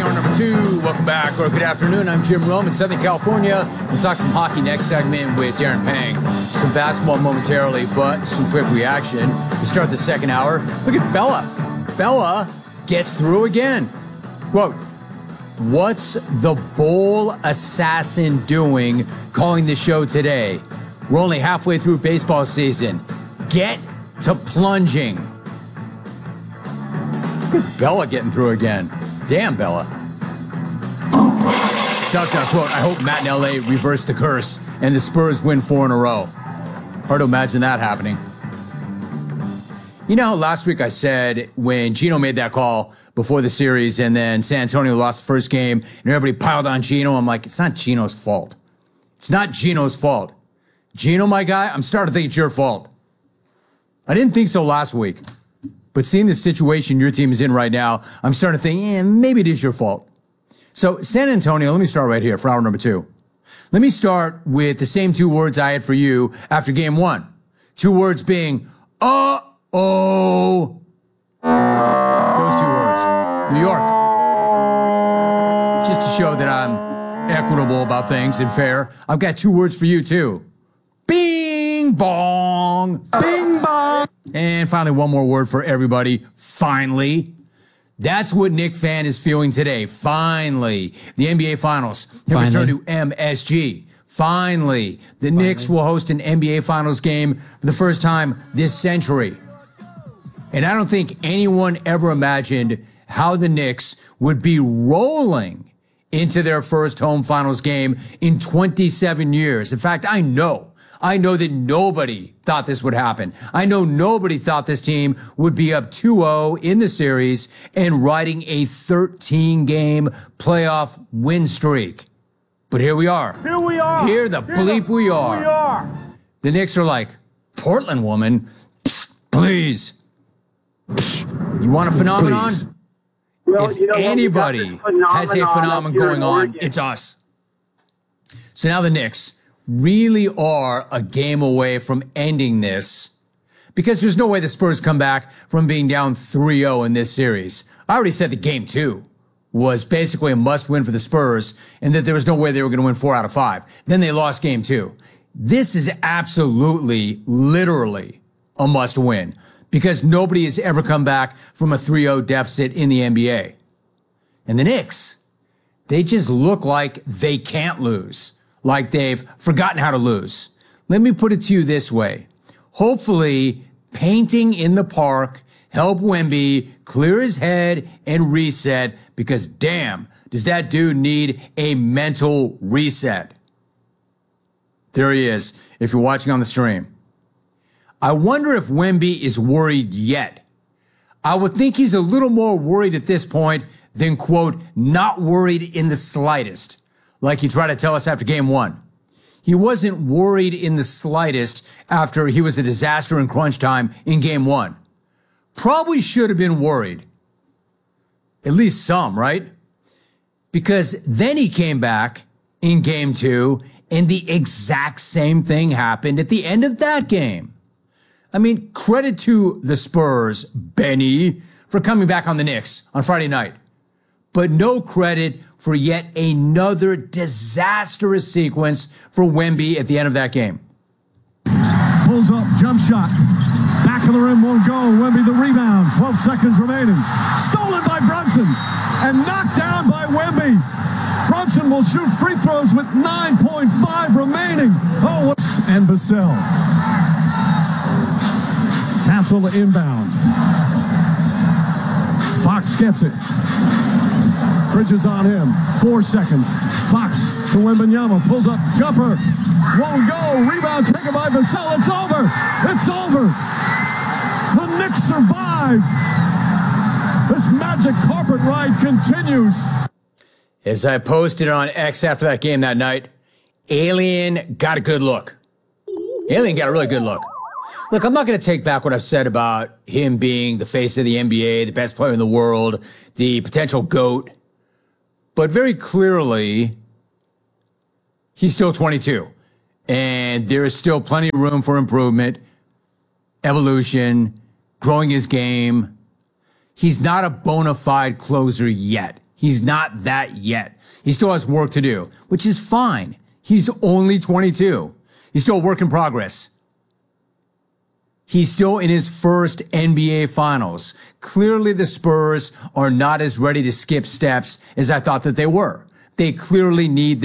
hour number 2. Welcome back, or good afternoon. I'm Jim Rome in Southern California. We'll talk some hockey next segment with Darren Pang. Some basketball momentarily, but some quick reaction. We start the second hour. Look at Bella. Bella gets through again. Quote, "What's the bowl assassin doing calling the show today? We're only halfway through baseball season. Get to plunging." Bella getting through again. Damn, Bella. Stuck on a quote, "I hope Matt and LA reverse the curse and the Spurs win 4 in a row." Hard to imagine that happening. You know how last week I said when Gino made that call before the series and then San Antonio lost the first game and everybody piled on Gino? I'm like, it's not Gino's fault. It's not Gino's fault. Gino, my guy, I'm starting to think it's your fault. I didn't think so last week. But seeing the situation your team is in right now, I'm starting to think, maybe it is your fault. So San Antonio, let me start right here for hour number 2. Let me start with the same 2 words I had for you after game 1. 2 words being, uh-oh. Those 2 words. New York. Just to show that I'm equitable about things and fair, I've got 2 words for you too. Bing bong. Bing bong. And finally, one more word for everybody. Finally. That's what Knick fan is feeling today. Finally. The NBA Finals have returned to MSG. Finally. The Knicks will host an NBA Finals game for the first time this century. And I don't think anyone ever imagined how the Knicks would be rolling into their first home finals game in 27 years. In fact, I know that nobody thought this would happen. I know nobody thought this team would be up 2-0 in the series and riding a 13-game playoff win streak. But here we are. Here we are. Here the bleep we are. Here we are. The Knicks are like, Portland woman, psst, please. Psst, you want a phenomenon? Please. Well, if anybody has a phenomenon going on, it's us. So now the Knicks really are a game away from ending this because there's no way the Spurs come back from being down 3-0 in this series. I already said that game 2 was basically a must-win for the Spurs and that there was no way they were going to win 4 out of 5. Then they lost game 2. This is absolutely, literally a must-win because nobody has ever come back from a 3-0 deficit in the NBA. And the Knicks, they just look like they can't lose. Like they've forgotten how to lose. Let me put it to you this way. Hopefully, painting in the park help Wemby clear his head and reset because damn, does that dude need a mental reset. There he is, if you're watching on the stream. I wonder if Wemby is worried yet. I would think he's a little more worried at this point than, quote, not worried in the slightest. Like he tried to tell us after game 1. He wasn't worried in the slightest after he was a disaster in crunch time in game 1. Probably should have been worried. At least some, right? Because then he came back in game 2 and the exact same thing happened at the end of that game. I mean, credit to the Spurs, Benny, for coming back on the Knicks on Friday night. But no credit for yet another disastrous sequence for Wemby at the end of that game. Pulls up, jump shot. Back of the rim, won't go. Wemby the rebound. 12 seconds remaining. Stolen by Brunson and knocked down by Wemby. Brunson will shoot free throws with 9.5 remaining. Oh, and Vassell. Castle inbound. Fox gets it. Bridges on him. 4 seconds. Fox to Wembanyama. Pulls up. Jumper. Won't go. Rebound taken by Vassell. It's over. It's over. The Knicks survive. This magic carpet ride continues. As I posted on X after that game that night, Alien got a good look. Alien got a really good look. Look, I'm not going to take back what I've said about him being the face of the NBA, the best player in the world, the potential GOAT. But very clearly, he's still 22. And there is still plenty of room for improvement, evolution, growing his game. He's not a bona fide closer yet. He's not that yet. He still has work to do, which is fine. He's only 22. He's still a work in progress. He's still in his first NBA Finals. Clearly, the Spurs are not as ready to skip steps as I thought that they were. They clearly need